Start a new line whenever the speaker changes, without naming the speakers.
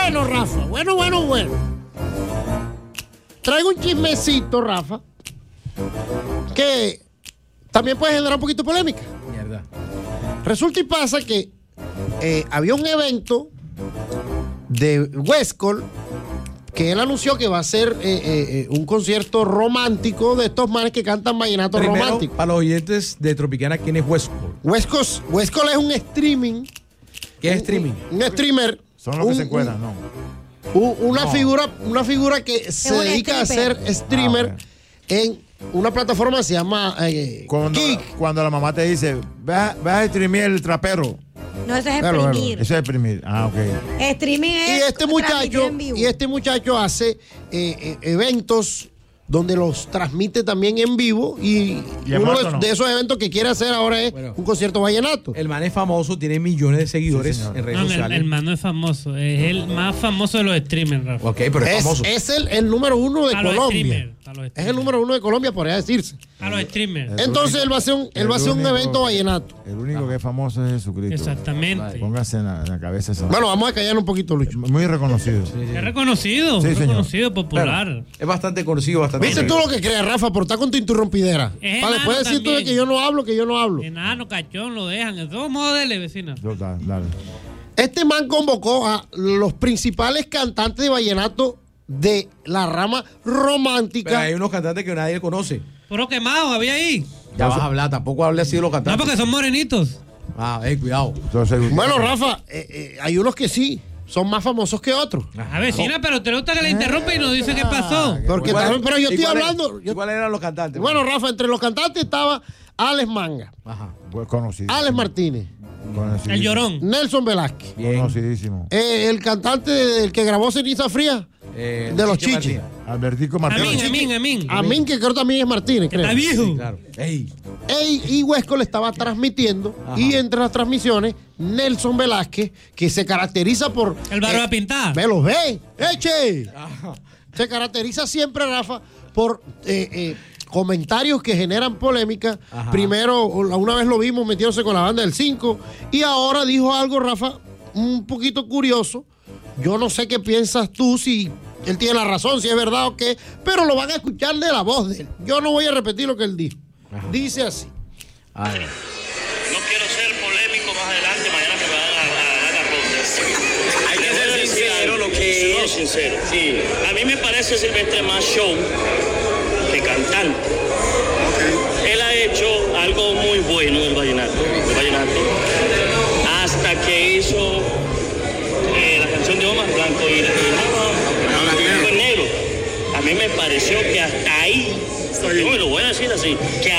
Bueno, Rafa, bueno. Traigo un chismecito, Rafa, que también puede generar un poquito de polémica.
Mierda.
Resulta y pasa que había un evento de Westcol que él anunció que va a ser un concierto romántico de estos manes que cantan vallenato romántico.
Para los oyentes de Tropicana, ¿quién es Westcol?
Westcol es un streaming.
¿Qué es streaming?
Un streamer.
Son los que se encuentran, no.
Una figura que se dedica a ser streamer en una plataforma que se llama Geek.
Cuando la mamá te dice, ve a streamear el trapero.
No, eso es exprimir.
Eso es exprimir. Ah, ok.
Streaming es
Y este muchacho hace eventos donde los transmite también en vivo y uno de esos eventos que quiere hacer ahora es un concierto vallenato.
El man es famoso, tiene millones de seguidores en redes sociales.
El man no es famoso, es el más famoso de los streamers, Rafa.
Ok, pero es famoso.
Es el número uno de Colombia.
Es
el número uno de Colombia, podría decirse.
A los streamers.
Entonces él va a hacer un evento vallenato.
El único que es famoso es Jesucristo.
Exactamente.
Póngase en la cabeza eso.
Bueno, vamos a callar un poquito, Lucho.
Muy reconocido.
Es reconocido, popular.
Claro, es bastante conocido, bastante.
¿Viste tú lo que crees, Rafa, por estar con tu interrumpidera? Para después decir tú de que yo no hablo,
Enano, cachón, lo dejan. En todo modo, dele, vecina.
Dale.
Este man convocó a los principales cantantes de vallenato de la rama romántica.
Pero hay unos cantantes que nadie conoce.
Puro quemado, había ahí.
Ya vas a hablar, tampoco hable así de los cantantes.
No, porque son morenitos.
Cuidado.
Bueno, Rafa, hay unos que sí son más famosos que otros.
A vecina, pero te gusta que le interrumpe y nos dice qué pasó.
Pero yo estoy hablando.
¿Cuáles eran los cantantes?
Bueno, Rafa, entre los cantantes estaba Alex Manga.
Ajá.
Conocido.
Alex Martínez.
El Llorón.
Nelson Velázquez.
Conocidísimo.
El cantante, el que grabó Ceniza Fría. De los Chichis.
Albertico Martínez.
Amin, que creo también es Martínez, creo.
Está viejo.
Sí, claro.
Y Huesco le estaba transmitiendo. Ajá. Y entre las transmisiones, Nelson Velázquez, que se caracteriza por.
El barba pintada.
Ve, los ve. ¡Eche! Se caracteriza siempre, Rafa, por comentarios que generan polémica. Ajá. Primero, una vez lo vimos metiéndose con la banda del 5. Y ahora dijo algo, Rafa, un poquito curioso. Yo no sé qué piensas tú, si él tiene la razón, si es verdad o qué, pero lo van a escuchar de la voz de él. Yo no voy a repetir lo que él dijo. Ajá. Dice así.
No quiero ser polémico más adelante, mañana me van a dar la ronda. Hay que ser sincero lo que es. Sincero. Sí. A mí me parece Silvestre más show que cantante. Okay. Él ha hecho algo muy bueno del vallenato. Hasta que hizo la canción de Omar Blanco y Negro. A mí me pareció que hasta ahí, yo me lo voy a decir así, que